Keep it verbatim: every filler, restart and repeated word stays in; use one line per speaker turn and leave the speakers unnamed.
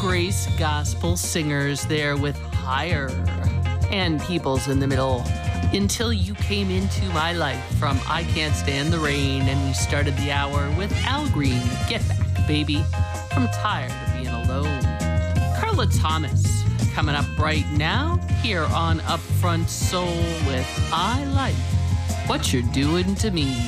Grace Gospel Singers there with Higher. And Peoples in the middle. Until You Came Into My Life from I Can't Stand the Rain. And we started the hour with Al Green, Get Back, Baby, from Tired of Being Alone. Carla Thomas coming up right now here on Upfront Soul with I Like What You're Doing to Me.